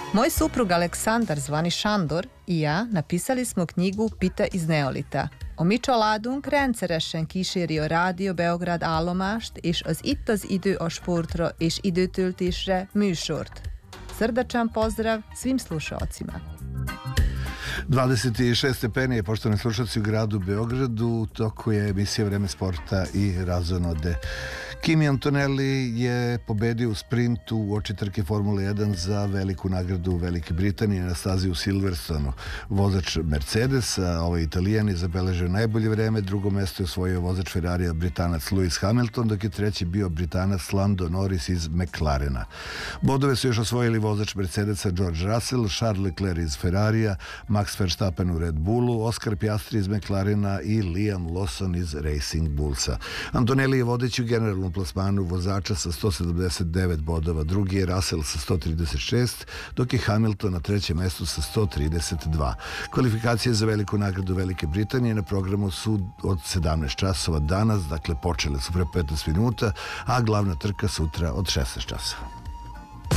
Moj suprug Aleksandar, zvani Šandor, i ja napisali smo knjigu Pita iz Neolita. Om mit családunk rendszeresen kíséri a Rádió Beograd állomást és az itt az idő a sportra és időtöltésre műsort. Srdačan pozdrav svim slušalcima. 26 stepeni je, poštovani slušalci, u gradu Beogradu. Toko je emisija Vreme sporta i razonode. Kimi Antonelli je pobedio u sprintu u oči trke Formule 1 za veliku nagradu Velike Britanije na stazi u Silverstonu. Vozač Mercedesa, ovaj Italijan, je zabeležio najbolje vreme. Drugo mesto je osvojio vozač Ferrarija, Britanac Lewis Hamilton, dok je treći bio Britanac Lando Norris iz McLarena. Bodove su još osvojili vozač Mercedesa George Russell, Charles Leclerc iz Ferrarija, Max Verstappen u Red Bullu, Oscar Piastri iz McLarena i Liam Lawson iz Racing Bullsa. Antonelli je vodeći u generalnom plasmanu vozača sa 179 bodova, drugi je Russell sa 136, dok je Hamilton na trećem mestu sa 132. Kvalifikacije za veliku nagradu Velike Britanije na programu su od 17 časova danas, dakle počele su pre 15 minuta, a glavna trka sutra od 16 časova.